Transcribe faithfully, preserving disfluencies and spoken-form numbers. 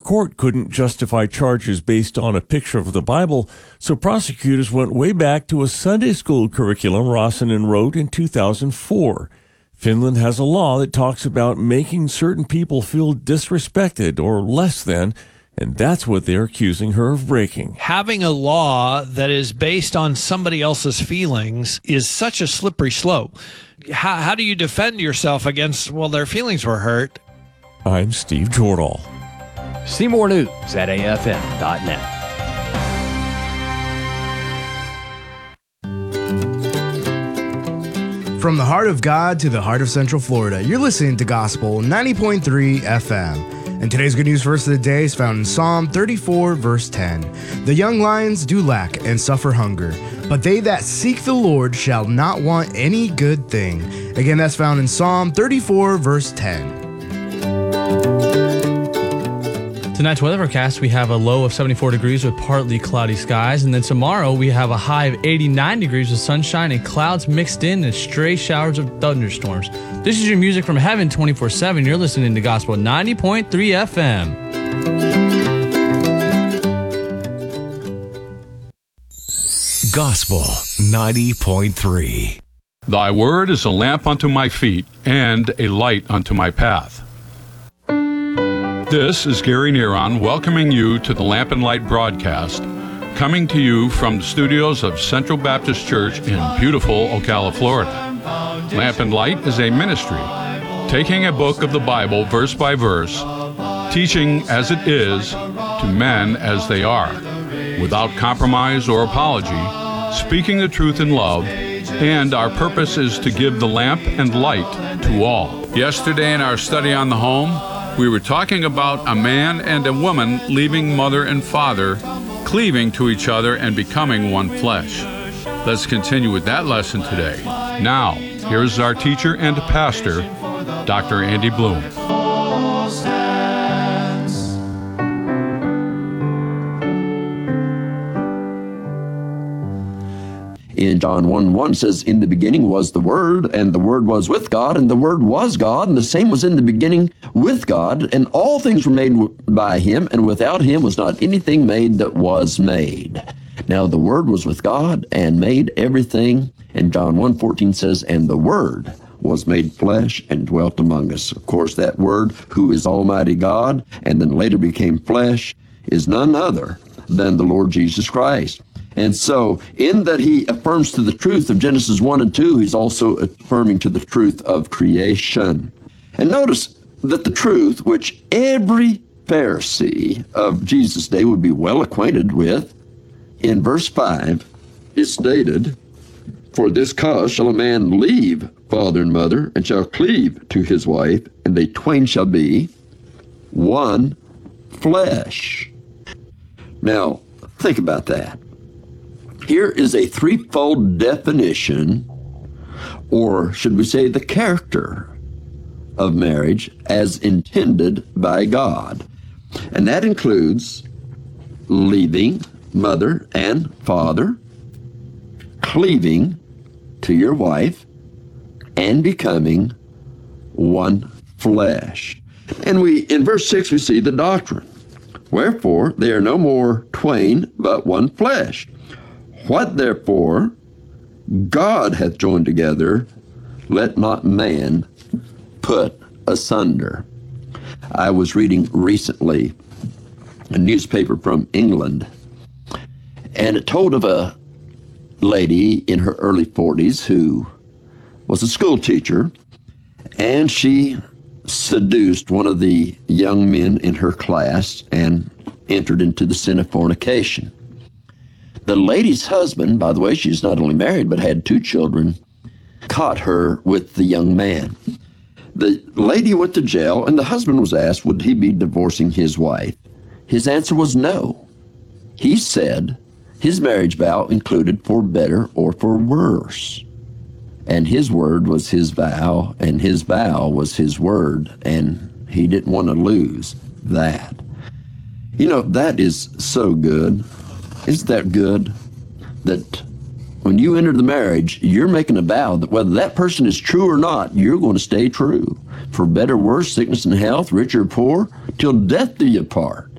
court couldn't justify charges based on a picture of the Bible, so prosecutors went way back to a Sunday school curriculum Rosanen wrote in two thousand four. Finland has a law that talks about making certain people feel disrespected or less than, and that's what they're accusing her of breaking. Having a law that is based on somebody else's feelings is such a slippery slope. How, how do you defend yourself against, well, their feelings were hurt? I'm Steve Jordahl. See more news at A F M dot net. From the heart of God to the heart of Central Florida, you're listening to Gospel ninety point three F M. And today's good news verse of the day is found in Psalm thirty-four, verse ten. The young lions do lack and suffer hunger, but they that seek the Lord shall not want any good thing. Again, that's found in Psalm thirty-four, verse ten. Tonight's weather forecast, we have a low of seventy-four degrees with partly cloudy skies. And then tomorrow, we have a high of eighty-nine degrees with sunshine and clouds mixed in and stray showers of thunderstorms. This is your music from heaven twenty-four seven. You're listening to Gospel ninety point three F M. Gospel ninety point three. Thy word is a lamp unto my feet and a light unto my path. This is Gary Neron welcoming you to the Lamp and Light broadcast, coming to you from the studios of Central Baptist Church in beautiful Ocala, Florida. Lamp and Light is a ministry, taking a book of the Bible verse by verse, teaching as it is to men as they are, without compromise or apology, speaking the truth in love, and our purpose is to give the lamp and light to all. Yesterday in our study on the home, we were talking about a man and a woman leaving mother and father, cleaving to each other and becoming one flesh. Let's continue with that lesson today. Now, here's our teacher and pastor, Doctor Andy Bloom. In John one one says, in the beginning was the Word, and the Word was with God, and the Word was God, and the same was in the beginning with God, and all things were made by him, and without him was not anything made that was made. Now the Word was with God and made everything. And John one fourteen says, and the Word was made flesh and dwelt among us. Of course, that Word, who is Almighty God, and then later became flesh, is none other than the Lord Jesus Christ. And so, in that he affirms to the truth of Genesis one and two, he's also affirming to the truth of creation. And notice that the truth, which every Pharisee of Jesus' day would be well acquainted with, in verse five is stated, for this cause shall a man leave father and mother, and shall cleave to his wife, and they twain shall be one flesh. Now, think about that. Here is a threefold definition, or should we say the character of marriage as intended by God. And that includes leaving mother and father, cleaving to your wife, and becoming one flesh. And we, in verse six, we see the doctrine. Wherefore, they are no more twain, but one flesh. What therefore God hath joined together, let not man put asunder. I was reading recently a newspaper from England, and it told of a lady in her early forties who was a school teacher, and she seduced one of the young men in her class and entered into the sin of fornication. The lady's husband, by the way, she's not only married but had two children, caught her with the young man. The lady went to jail, and the husband was asked, would he be divorcing his wife? His answer was no. He said his marriage vow included for better or for worse. And his word was his vow, and his vow was his word, and he didn't want to lose that. You know, that is so good. Isn't that good? That when you enter the marriage, you're making a vow that whether that person is true or not, you're going to stay true. For better, worse, sickness and health, rich or poor, till death do you part.